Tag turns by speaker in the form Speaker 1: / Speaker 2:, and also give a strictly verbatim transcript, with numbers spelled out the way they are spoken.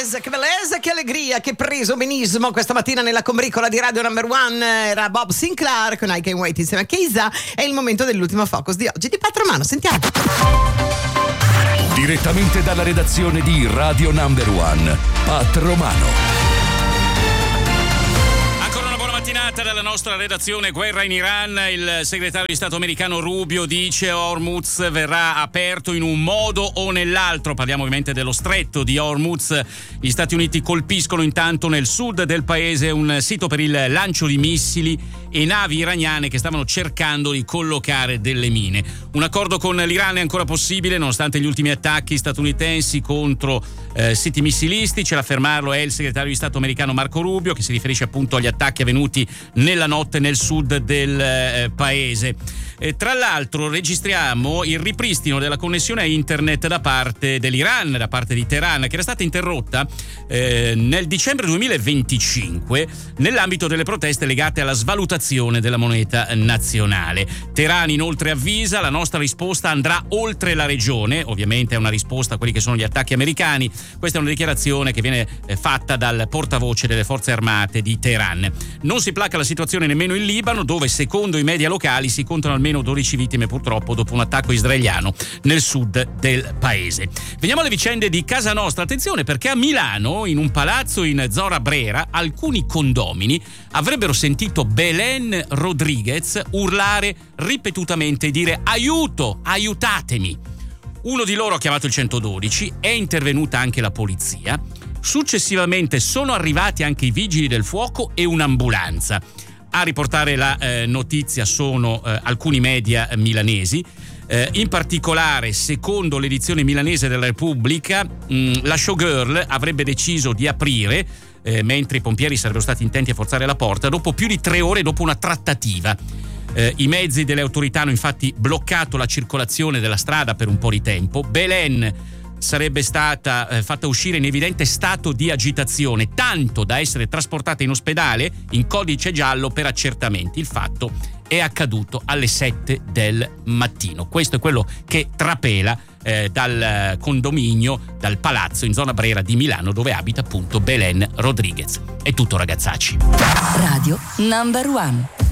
Speaker 1: bellezza, che bellezza, che allegria, che preso benissimo questa mattina nella combricola di Radio Number One. Era Bob Sinclair con I Can't Wait insieme a Keisa. È il momento dell'ultimo focus di oggi di Pat Romano. Sentiamo.
Speaker 2: Direttamente dalla redazione di Radio Number One, Pat Romano.
Speaker 3: Mattinata dalla nostra redazione. Guerra in Iran. Il segretario di Stato americano Rubio dice Hormuz verrà aperto in un modo o nell'altro. Parliamo ovviamente dello stretto di Hormuz. Gli Stati Uniti colpiscono intanto nel sud del paese un sito per il lancio di missili e navi iraniane che stavano cercando di collocare delle mine. Un accordo con l'Iran è ancora possibile nonostante gli ultimi attacchi statunitensi contro eh, siti missilistici. A affermarlo è il segretario di Stato americano Marco Rubio, che si riferisce appunto agli attacchi avvenuti nella notte nel sud del eh, paese. E tra l'altro registriamo il ripristino della connessione a internet da parte dell'Iran, da parte di Teheran, che era stata interrotta eh, nel dicembre duemilaventicinque nell'ambito delle proteste legate alla svalutazione della moneta nazionale. Teheran inoltre avvisa: la nostra risposta andrà oltre la regione. Ovviamente è una risposta a quelli che sono gli attacchi americani. Questa è una dichiarazione che viene fatta dal portavoce delle forze armate di Teheran. Non si placa la situazione nemmeno in Libano, dove secondo i media locali si contano almeno dodici vittime purtroppo dopo un attacco israeliano nel sud del paese. Veniamo alle vicende di casa nostra. Attenzione, perché a Milano, in un palazzo in zona Brera, alcuni condomini avrebbero sentito Belen Rodriguez urlare ripetutamente e dire aiuto, aiutatemi. Uno di loro ha chiamato il centododici, è intervenuta anche la polizia. Successivamente sono arrivati anche i vigili del fuoco e un'ambulanza. A riportare la eh, notizia sono eh, alcuni media milanesi. Eh, in particolare, secondo l'edizione milanese della Repubblica, mh, la showgirl avrebbe deciso di aprire eh, mentre i pompieri sarebbero stati intenti a forzare la porta dopo più di tre ore dopo una trattativa. Eh, I mezzi delle autorità hanno infatti bloccato la circolazione della strada per un po' di tempo. Belen sarebbe stata eh, fatta uscire in evidente stato di agitazione, tanto da essere trasportata in ospedale in codice giallo per accertamenti. Il fatto è accaduto alle sette del mattino. Questo è quello che trapela eh, dal condominio, dal palazzo in zona Brera di Milano, dove abita appunto Belen Rodriguez. È tutto, ragazzacci.
Speaker 4: Radio Number One.